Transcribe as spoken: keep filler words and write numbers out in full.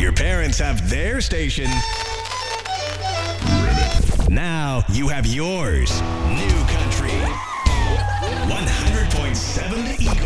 Your parents have their station. Now you have yours. New